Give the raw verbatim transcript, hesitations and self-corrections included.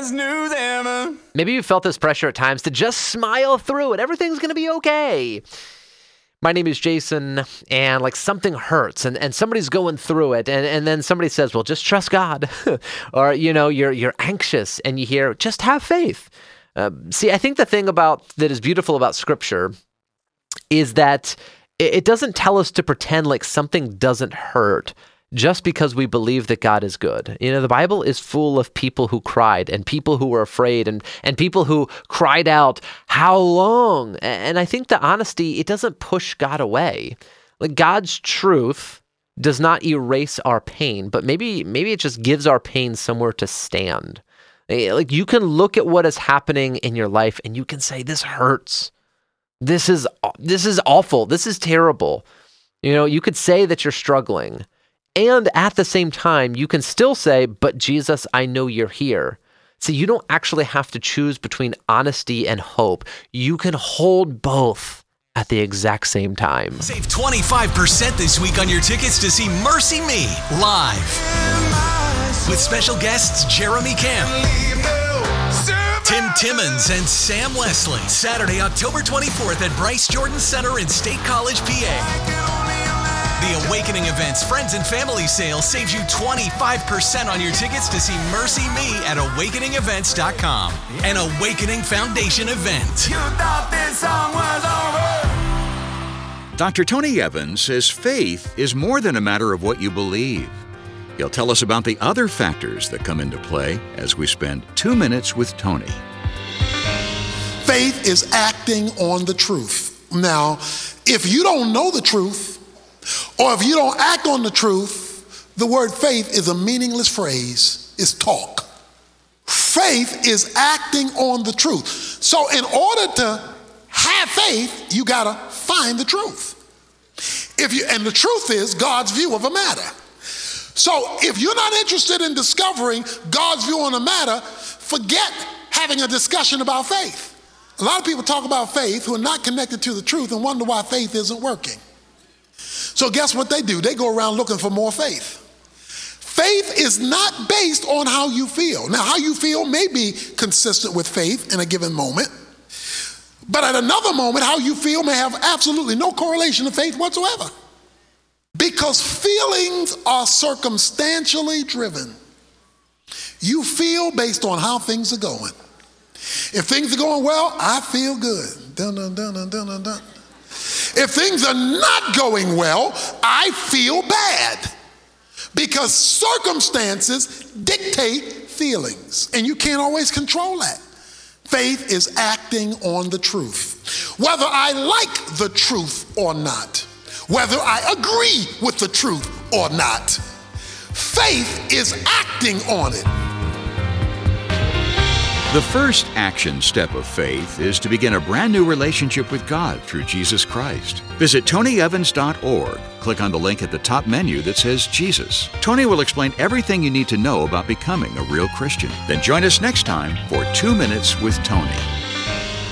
best news ever. Maybe you felt this pressure at times to just smile through it. Everything's going to be okay. My name is Jason, and like something hurts, and, and somebody's going through it, and, and then somebody says, well, just trust God. Or, you know, you're you're anxious, and you hear, just have faith. Uh, see, I think the thing about that is beautiful about Scripture is that it, it doesn't tell us to pretend like something doesn't hurt just because we believe that God is good. You know, the Bible is full of people who cried and people who were afraid and, and people who cried out, how long? And I think the honesty, it doesn't push God away. Like God's truth does not erase our pain, but maybe maybe it just gives our pain somewhere to stand. Like you can look at what is happening in your life and you can say, this hurts. This is this is awful. This is terrible. You know, you could say that you're struggling. And at the same time, you can still say, but Jesus, I know you're here. So you don't actually have to choose between honesty and hope. You can hold both at the exact same time. Save twenty-five percent this week on your tickets to see Mercy Me live. With special guests Jeremy Camp, Tim Timmons, and Sam Leslie. Saturday, October twenty-fourth at Bryce Jordan Center in State College, P A. The Awakening Events Friends and Family Sale saves you twenty-five percent on your tickets to see Mercy Me at awakening events dot com. An Awakening Foundation event. You thought this song was over. Doctor Tony Evans says faith is more than a matter of what you believe. He'll tell us about the other factors that come into play as we spend two minutes with Tony. Faith is acting on the truth. Now, if you don't know the truth, or if you don't act on the truth, the word faith is a meaningless phrase. It's talk. Faith is acting on the truth. So in order to have faith, you got to find the truth. If you, and the truth is God's view of a matter. So if you're not interested in discovering God's view on a matter, forget having a discussion about faith. A lot of people talk about faith who are not connected to the truth and wonder why faith isn't working. So guess what they do? They go around looking for more faith. Faith is not based on how you feel. Now, how you feel may be consistent with faith in a given moment, but at another moment, how you feel may have absolutely no correlation to faith whatsoever. Because feelings are circumstantially driven. You feel based on how things are going. If things are going well, I feel good. Dun, dun, dun, dun, dun, dun, dun. If things are not going well, I feel bad. Because circumstances dictate feelings, and you can't always control that. Faith is acting on the truth. Whether I like the truth or not, whether I agree with the truth or not, faith is acting on it. The first action step of faith is to begin a brand new relationship with God through Jesus Christ. Visit tony evans dot org. Click on the link at the top menu that says Jesus. Tony will explain everything you need to know about becoming a real Christian. Then join us next time for Two Minutes with Tony.